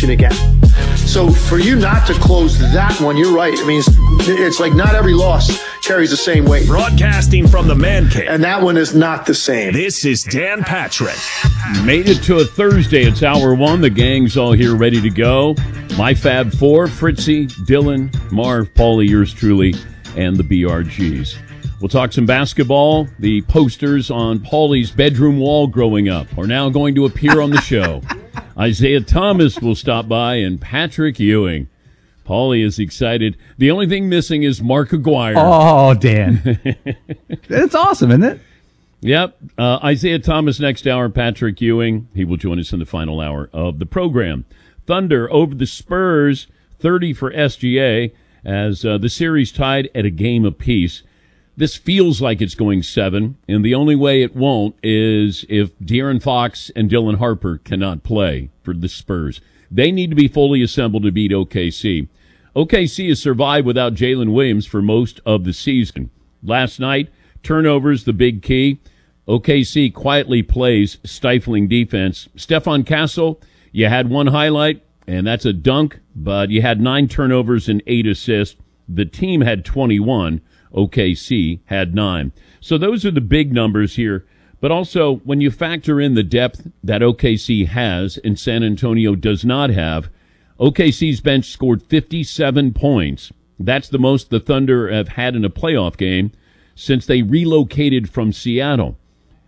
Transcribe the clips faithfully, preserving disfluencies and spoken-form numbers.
situation again. So for you not to close that one, you're right. I mean, it's, it's like not every loss carries the same weight. Broadcasting from the Man Cave. And that one is not the same. This is Dan Patrick. Made it to a Thursday. It's hour one. The gang's all here ready to go. My Fab Four, Fritzy, Dylan, Marv, Paulie, yours truly, and the B R Gs. We'll talk some basketball. The posters on Paulie's bedroom wall growing up are now going to appear on the show. Isaiah Thomas will stop by, and Patrick Ewing. Paulie is excited. The only thing missing is Mark Aguirre. Oh, Dan. It's awesome, isn't it? Yep. Uh, Isaiah Thomas next hour, Patrick Ewing. He will join us in the final hour of the program. Thunder over the Spurs, thirty for S G A, as uh, the series tied at a game apiece. This feels like it's going seven, and the only way it won't is if De'Aaron Fox and Dylan Harper cannot play for the Spurs. They need to be fully assembled to beat O K C. O K C has survived without Jalen Williams for most of the season. Last night, turnovers the big key. O K C quietly plays stifling defense. Stephon Castle, you had one highlight, and that's a dunk, but you had nine turnovers and eight assists. The team had twenty-one. O K C had nine. So those are the big numbers here. But also, when you factor in the depth that O K C has and San Antonio does not have, O K C's bench scored fifty-seven points. That's the most the Thunder have had in a playoff game since they relocated from Seattle.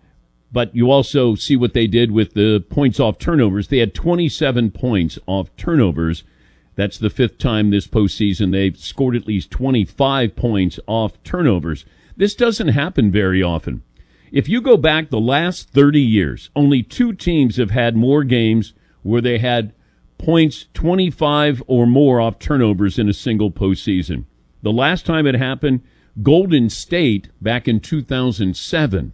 But you also see what they did with the points off turnovers. They had twenty-seven points off turnovers. That's the fifth time this postseason they've scored at least twenty-five points off turnovers. This doesn't happen very often. If you go back the last thirty years, only two teams have had more games where they had points twenty-five or more off turnovers in a single postseason. The last time it happened, Golden State back in two thousand seven.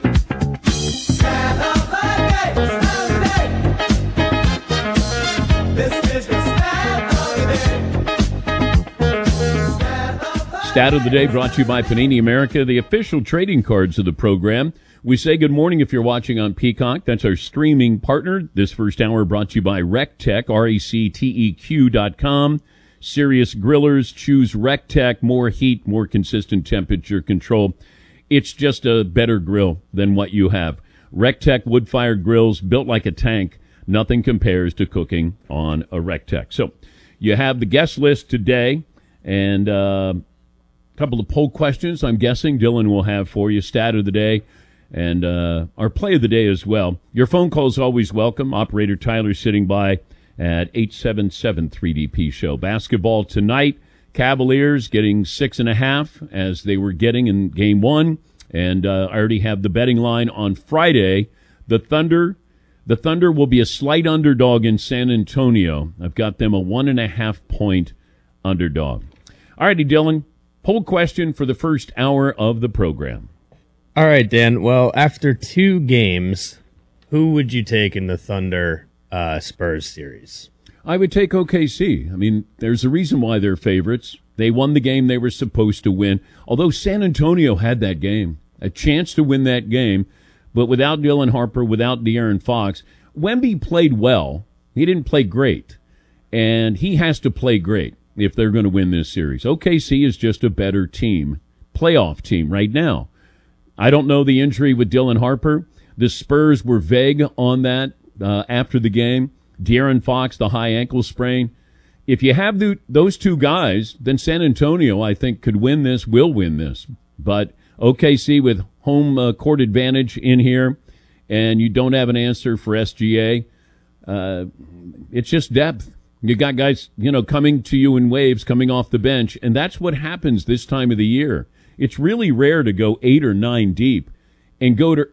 Stat of the day brought to you by Panini America, the official trading cards of the program. We say good morning if you're watching on Peacock. That's our streaming partner. This first hour brought to you by RecTech, R E C T E Q dot com. Serious grillers choose RecTech. More heat, more consistent temperature control. It's just a better grill than what you have. RecTech wood-fired grills built like a tank. Nothing compares to cooking on a RecTech. So you have the guest list today, and uh couple of poll questions, I'm guessing, Dylan will have for you. Stat of the day and uh, our play of the day as well. Your phone call is always welcome. Operator Tyler sitting by at eight seven seven three D P show. Basketball tonight, Cavaliers getting six and a half as they were getting in game one. And uh, I already have the betting line on Friday. The Thunder, the Thunder will be a slight underdog in San Antonio. I've got them a one and a half point underdog. All righty, Dylan. Poll question for the first hour of the program. All right, Dan. Well, after two games, who would you take in the Thunder uh, Spurs series? I would take O K C. I mean, there's a reason why they're favorites. They won the game they were supposed to win, although San Antonio had that game, a chance to win that game, but without Dylan Harper, without De'Aaron Fox. Wemby played well. He didn't play great, and he has to play great if they're going to win this series. O K C is just a better team, playoff team right now. I don't know the injury with Dylan Harper. The Spurs were vague on that uh, after the game. De'Aaron Fox, the high ankle sprain. If you have the, those two guys, then San Antonio, I think, could win this, will win this. But O K C with home uh, court advantage in here, and you don't have an answer for S G A, uh, it's just depth. You got guys, you know, coming to you in waves, coming off the bench, and that's what happens this time of the year. It's really rare to go eight or nine deep and go to